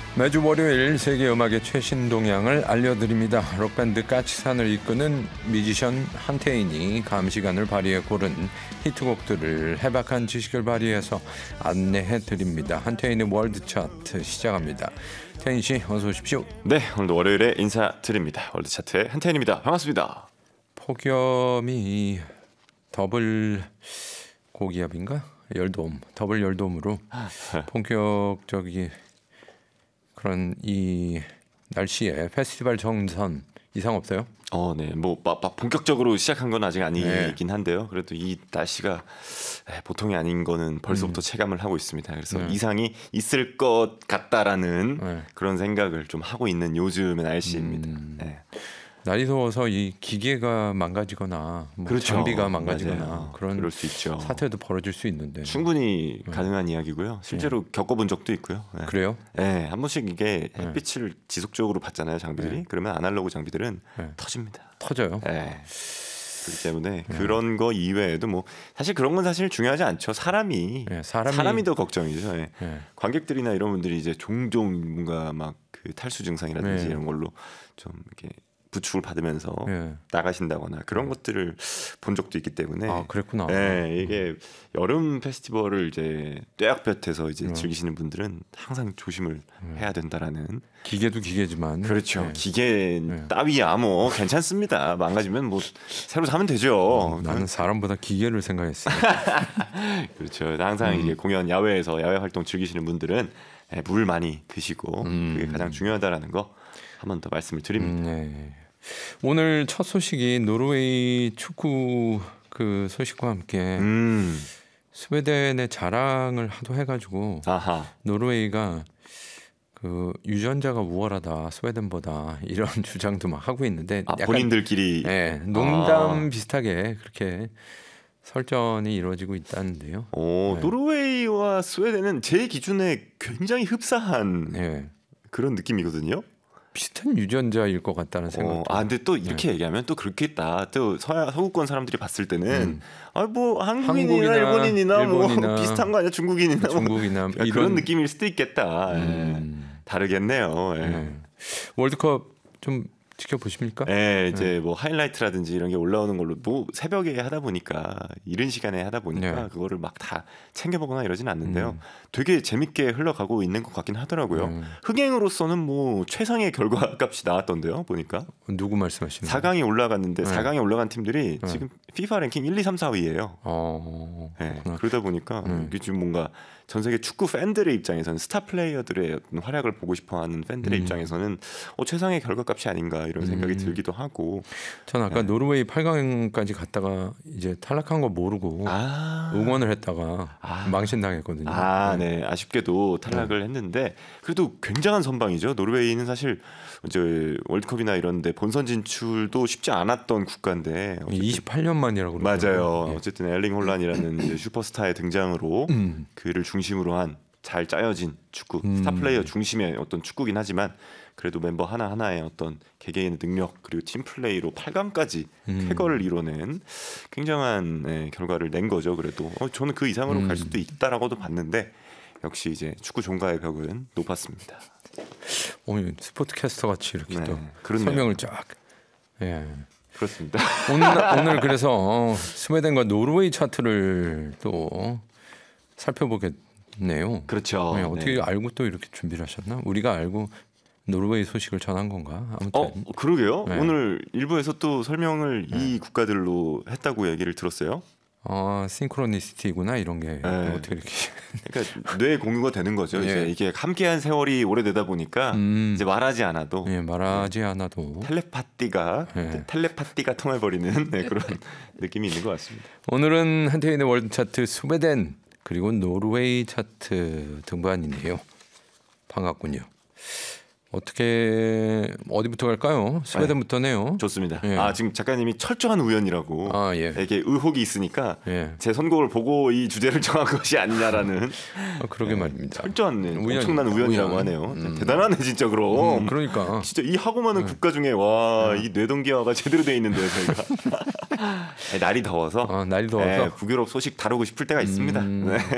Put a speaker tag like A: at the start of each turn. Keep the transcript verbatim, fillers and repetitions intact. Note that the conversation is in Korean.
A: 매주 월요일 세계 음악의 최신 동향을 알려드립니다. 록밴드 까치산을 이끄는 뮤지션 한태인이 감시관을 발휘해 고른 히트곡들을 해박한 지식을 발휘해서 안내해드립니다. 한태인의 월드 차트 시작합니다. 태인 씨 어서 오십시오.
B: 네, 오늘도 월요일에 인사드립니다. 월드 차트의 한태인입니다. 반갑습니다.
A: 폭염이 더블 고기압인가? 열돔, 더블 열돔으로 본격적인 그런 이 날씨에 페스티벌 정선 이상 없어요?
B: 어, 네, 뭐 막, 막 본격적으로 시작한 건 아직 아니긴 네. 한데요. 그래도 이 날씨가 보통이 아닌 거는 벌써부터 음. 체감을 하고 있습니다. 그래서 네. 이상이 있을 것 같다라는 네. 그런 생각을 좀 하고 있는 요즘의 날씨입니다. 음. 네.
A: 날이 더워서 이 기계가 망가지거나 뭐 그렇죠. 장비가 망가지거나
B: 맞아요.
A: 그런
B: 그럴 수 있죠.
A: 사태도 벌어질 수 있는데
B: 충분히 네. 가능한 이야기고요. 실제로 네. 겪어본 적도 있고요. 네.
A: 그래요?
B: 네, 한 번씩 이게 햇빛을 네. 지속적으로 받잖아요, 장비들이. 네. 그러면 아날로그 장비들은 네. 터집니다.
A: 터져요.
B: 네. 그렇기 때문에 네. 그런 거 이외에도 뭐 사실 그런 건 사실 중요하지 않죠. 사람이 네, 사람이, 사람이 더 걱정이죠. 네. 네. 관객들이나 이런 분들이 이제 종종 뭔가 막 그 탈수 증상이라든지 네. 이런 걸로 좀 이렇게 부축을 받으면서 네. 나가신다거나 그런 것들을 본 적도 있기 때문에
A: 아 그랬구나.
B: 네, 이게 여름 페스티벌을 이제 떼약볕에서 이제 네. 즐기시는 분들은 항상 조심을 네. 해야 된다라는.
A: 기계도 기계지만
B: 그렇죠.
A: 네.
B: 기계 네. 따위야 뭐 괜찮습니다. 망가지면 뭐 새로 사면 되죠.
A: 어, 나는 사람보다 기계를 생각했어요.
B: 그렇죠. 항상 음. 이제 공연 야외에서 야외 활동 즐기시는 분들은 물 많이 드시고 음. 그게 가장 중요하다라는 거. 한 번 더 말씀을 드립니다.
A: 음, 네. 오늘 첫 소식이 노르웨이 축구 그 소식과 함께 음. 스웨덴의 자랑을 하도 해가지고 아하. 노르웨이가 그 유전자가 우월하다 스웨덴보다 이런 주장도 막 하고 있는데
B: 아, 약간, 본인들끼리
A: 네, 농담 아. 비슷하게 그렇게 설전이 이루어지고 있다는데요.
B: 오, 네. 노르웨이와 스웨덴은 제 기준에 굉장히 흡사한 네. 그런 느낌이거든요.
A: 비슷한 유전자일 것 같다는 생각.
B: 어, 아 근데 또 이렇게 네. 얘기하면 또 그렇겠다. 또 서야 서구권 사람들이 봤을 때는 음. 아뭐 한국인이나, 한국이나 일본인이나, 일본이나 뭐 비슷한 거 아니야 중국인이나
A: 중국이나
B: 뭐. 이런 그런 느낌일 수도 있겠다. 음. 예. 다르겠네요. 예. 네.
A: 월드컵 좀 지켜보십니까?
B: 네, 이제 네. 뭐 하이라이트라든지 이런 게 올라오는 걸로 뭐 새벽에 하다 보니까 이른 시간에 하다 보니까 네. 그거를 막 다 챙겨보거나 이러진 않는데요. 음. 되게 재밌게 흘러가고 있는 것 같긴 하더라고요. 음. 흥행으로서는 뭐 최상의 결과값이 나왔던데요, 보니까.
A: 누구 말씀하시는 거예요?
B: 사 강이 올라갔는데 네. 사 강에 올라간 팀들이 네. 지금 피파 랭킹 일, 이, 삼, 사 위예요.
A: 어,
B: 네, 그러다 보니까 네. 이게 지금 뭔가 전 세계 축구 팬들의 입장에서는 스타 플레이어들의 활약을 보고 싶어하는 팬들의 음. 입장에서는 어, 최상의 결과값이 아닌가 이런 생각이 음. 들기도 하고.
A: 전 아까 네. 노르웨이 팔 강까지 갔다가 이제 탈락한 거 모르고 아. 응원을 했다가 아. 망신당했거든요.
B: 아, 네. 아쉽게도 탈락을 네. 했는데 그래도 굉장한 선방이죠. 노르웨이는 사실 이제 월드컵이나 이런데 본선 진출도 쉽지 않았던 국가인데
A: 이십팔 년 만이라고
B: 그러더라고요. 맞아요. 네. 어쨌든 엘링 홀란이라는 이제 슈퍼스타의 등장으로 음. 그를 중심으로 한 잘 짜여진 축구 음. 스타 플레이어 중심의 어떤 축구긴 하지만 그래도 멤버 하나 하나의 어떤 개개인의 능력 그리고 팀 플레이로 팔 강까지 음. 쾌거를 이뤄낸 굉장한 네, 결과를 낸 거죠. 그래도 어, 저는 그 이상으로 음. 갈 수도 있다라고도 봤는데 역시 이제 축구 종가의 벽은 높았습니다.
A: 오, 스포츠 캐스터 같이 이렇게 네, 또 그렇네요. 설명을 쫙. 예.
B: 그렇습니다.
A: 오늘 오늘 그래서 어, 스웨덴과 노르웨이 차트를 또 살펴보겠네요.
B: 그렇죠.
A: 네, 어떻게
B: 네.
A: 알고 또 이렇게 준비를 하셨나? 우리가 알고 노르웨이 소식을 전한 건가? 아무튼.
B: 어, 그러게요. 네. 오늘 일부에서 또 설명을 네. 이 국가들로 했다고 얘기를 들었어요.
A: 어, 싱크로니시티구나 이런 게 네. 어떻게 이렇게
B: 그러니까 뇌 공유가 되는 거죠. 네. 이제 이게 함께한 세월이 오래되다 보니까 음. 이제 말하지 않아도
A: 네, 말하지 않아도
B: 텔레파티가 네. 텔레파티가 통해버리는 네, 그런 느낌이 있는 것 같습니다.
A: 오늘은 한태인의 월드 차트 스웨덴 그리고 노르웨이 차트 등반인데요. 반갑군요. 어떻게 어디부터 갈까요? 스웨덴부터네요.
B: 네, 좋습니다. 예. 아 지금 작가님이 철저한 우연이라고
A: 아, 예.
B: 이게 의혹이 있으니까
A: 예.
B: 제 선곡을 보고 이 주제를 정한 것이 아니냐라는
A: 아, 그러게 네, 말입니다.
B: 철저한 우연, 엄청난 우연이라고 우연. 하네요. 음. 대단하네 진짜 그럼.
A: 음, 그러니까
B: 진짜 이 하고 많은 음. 국가 중에 와 이 뇌동기화가 제대로 돼 있는데 저희가 날이 더워서
A: 아, 날이 더워서
B: 네, 북유럽 소식 다루고 싶을 때가 있습니다.
A: 음.
B: 네.